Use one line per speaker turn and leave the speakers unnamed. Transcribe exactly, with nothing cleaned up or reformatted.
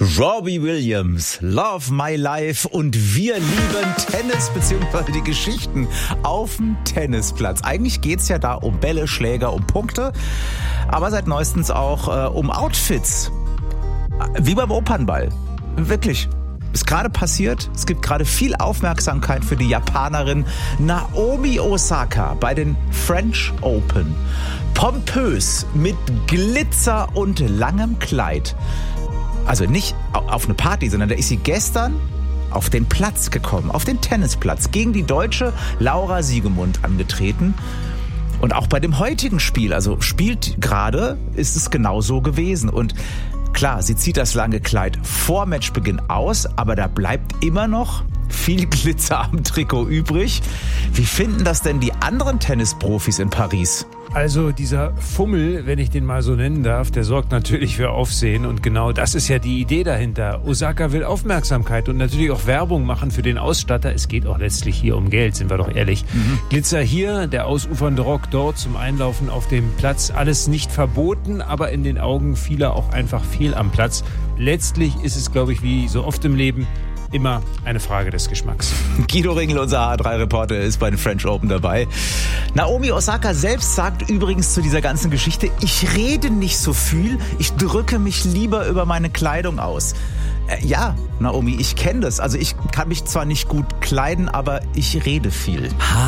Robbie Williams, Love My Life, und wir lieben Tennis bzw. die Geschichten auf dem Tennisplatz. Eigentlich geht's ja da um Bälle, Schläger, um Punkte, aber seit neuestens auch äh, um Outfits. Wie beim Opernball. Wirklich. Ist gerade passiert. Es gibt gerade viel Aufmerksamkeit für die Japanerin Naomi Osaka bei den French Open. Pompös mit Glitzer und langem Kleid. Also nicht auf eine Party, sondern da ist sie gestern auf den Platz gekommen, auf den Tennisplatz, gegen die Deutsche Laura Siegemund angetreten. Und auch bei dem heutigen Spiel, also spielt gerade, ist es genauso gewesen. Und klar, sie zieht das lange Kleid vor Matchbeginn aus, aber da bleibt immer noch viel Glitzer am Trikot übrig. Wie finden das denn die anderen Tennisprofis in Paris?
Also dieser Fummel, wenn ich den mal so nennen darf, der sorgt natürlich für Aufsehen, und genau das ist ja die Idee dahinter. Osaka will Aufmerksamkeit und natürlich auch Werbung machen für den Ausstatter. Es geht auch letztlich hier um Geld, sind wir doch ehrlich. Mhm. Glitzer hier, der ausufernde Rock dort zum Einlaufen auf dem Platz. Alles nicht verboten, aber in den Augen vieler auch einfach fehl am Platz. Letztlich ist es, glaube ich, wie so oft im Leben, immer eine Frage des Geschmacks.
Guido Ringel, unser H drei Reporter, ist bei den French Open dabei. Naomi Osaka selbst sagt übrigens zu dieser ganzen Geschichte: Ich rede nicht so viel, ich drücke mich lieber über meine Kleidung aus. Äh, ja, Naomi, ich kenne das. Also ich kann mich zwar nicht gut kleiden, aber ich rede viel.